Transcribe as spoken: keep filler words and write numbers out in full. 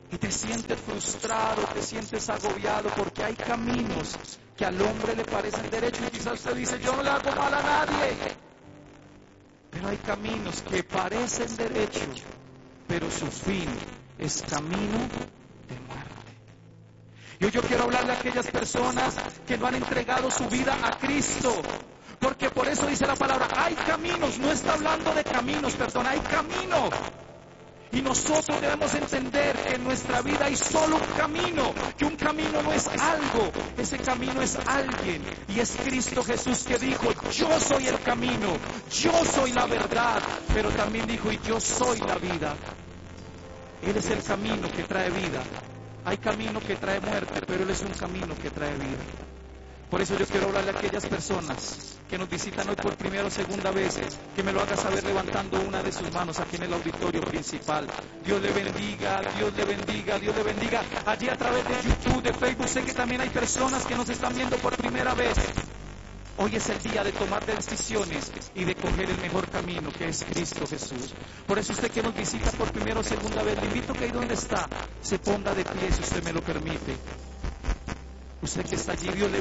y te sientes frustrado, te sientes agobiado, porque hay caminos que al hombre le parecen derechos y quizás usted dice, yo no le hago mal a nadie. Pero hay caminos que parecen derechos, pero su fin es camino de muerte. Y hoy yo quiero hablarle a aquellas personas que no han entregado su vida a Cristo, porque por eso dice la palabra, hay caminos, no está hablando de caminos, perdón, hay camino. Y nosotros debemos entender que en nuestra vida hay solo un camino, que un camino no es algo, ese camino es alguien, y es Cristo Jesús que dijo, yo soy el camino, yo soy la verdad, pero también dijo, y yo soy la vida. Él es el camino que trae vida. Hay camino que trae muerte, pero Él es un camino que trae vida. Por eso yo quiero hablarle a aquellas personas que nos visitan hoy por primera o segunda vez, que me lo haga saber levantando una de sus manos aquí en el auditorio principal. Dios le bendiga, Dios le bendiga, Dios le bendiga. Allí a través de YouTube, de Facebook, sé que también hay personas que nos están viendo por primera vez. Hoy es el día de tomar decisiones y de coger el mejor camino, que es Cristo Jesús. Por eso usted que nos visita por primera o segunda vez, le invito que ahí donde está, se ponga de pie si usted me lo permite. Usted que está allí, Dios le